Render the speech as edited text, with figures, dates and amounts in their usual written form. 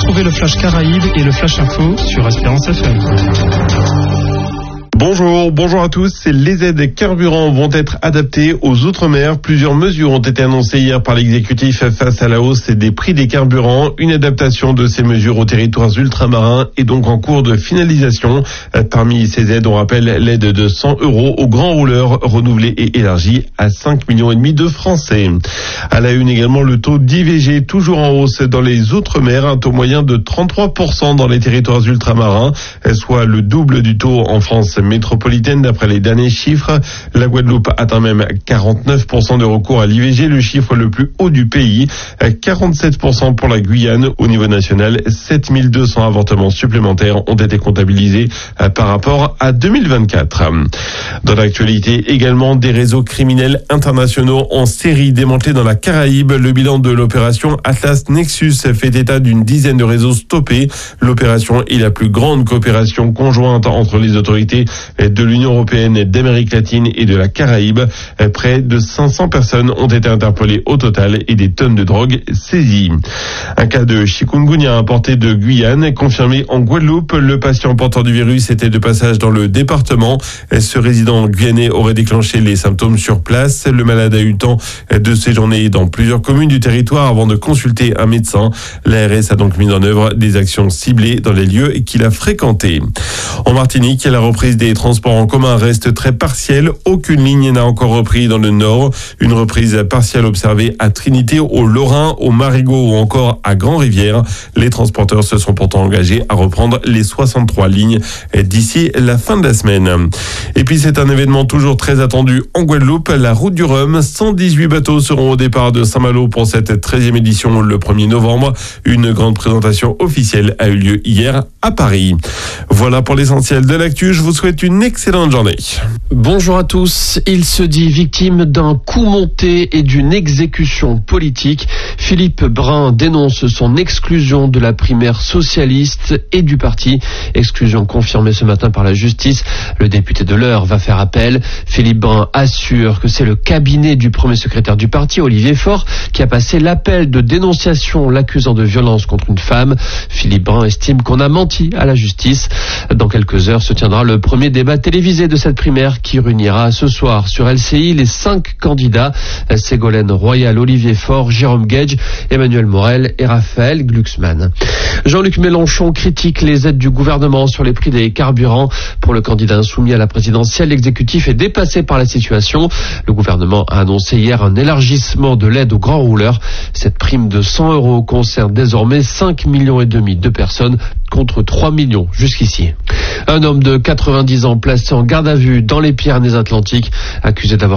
Retrouvez le Flash Caraïbes et le Flash Info sur Espérance FM. Bonjour à tous. Les aides carburant vont être adaptées aux Outre-mer. Plusieurs mesures ont été annoncées hier par l'exécutif face à la hausse des prix des carburants. Une adaptation de ces mesures aux territoires ultramarins est donc en cours de finalisation. Parmi ces aides, on rappelle l'aide de 100 € aux grands rouleurs renouvelée et élargie à 5,5 millions de Français. À la une également, le taux d'IVG toujours en hausse dans les Outre-mer, un taux moyen de 33% dans les territoires ultramarins, soit le double du taux en France métropolitaine d'après les derniers chiffres. La Guadeloupe atteint même 49% de recours à l'IVG, le chiffre le plus haut du pays. 47% pour la Guyane. Au niveau national, 7200 avortements supplémentaires ont été comptabilisés par rapport à 2024. Dans l'actualité également, des réseaux criminels internationaux en série démantelés dans la Caraïbe. Le bilan de l'opération Atlas Nexus fait état d'une dizaine de réseaux stoppés. L'opération est la plus grande coopération conjointe entre les autorités de l'Union européenne, d'Amérique latine et de la Caraïbe. Près de 500 personnes ont été interpellées au total et des tonnes de drogue saisies. Un cas de chikungunya importé de Guyane confirmé en Guadeloupe. Le patient porteur du virus était de passage dans le département. Ce résident guyanais aurait déclenché les symptômes sur place. Le malade a eu le temps de séjourner dans plusieurs communes du territoire avant de consulter un médecin. L'ARS a donc mis en œuvre des actions ciblées dans les lieux qu'il a fréquentés. En Martinique, la reprise des transports en commun reste très partielle. Aucune ligne n'a encore repris dans le nord. Une reprise partielle observée à Trinité, au Lorrain, au Marigot ou encore à Grand-Rivière. Les transporteurs se sont pourtant engagés à reprendre les 63 lignes d'ici la fin de la semaine. Et puis c'est un événement toujours très attendu en Guadeloupe, la route du Rhum. 118 bateaux seront au départ de Saint-Malo pour cette 13e édition le 1er novembre. Une grande présentation officielle a eu lieu hier à Paris. Voilà pour l'essentiel de l'actu. Je vous souhaite une excellente journée. Bonjour à tous. Il se dit victime d'un coup monté et d'une exécution politique. Philippe Brun dénonce son exclusion de la primaire socialiste et du parti. Exclusion confirmée ce matin par la justice. Le député de l'Eure va faire appel. Philippe Brun assure que c'est le cabinet du premier secrétaire du parti, Olivier Faure, qui a passé l'appel de dénonciation l'accusant de violence contre une femme. Philippe Brun estime qu'on a menti à la justice. Dans quelques heures se tiendra le premier débat télévisé de cette primaire qui réunira ce soir sur LCI les 5 candidats, Ségolène Royal, Olivier Faure, Jérôme Gage, Emmanuel Morel et Raphaël Glucksmann. Jean-Luc Mélenchon critique les aides du gouvernement sur les prix des carburants. Pour le candidat insoumis à la présidentielle, l'exécutif est dépassé par la situation. Le gouvernement a annoncé hier un élargissement de l'aide aux grands rouleurs. Cette prime de 100 € concerne désormais 5,5 millions de personnes contre 3 millions jusqu'ici. Un homme de 90 ans placé en garde à vue dans les Pyrénées-Atlantiques, accusé d'avoir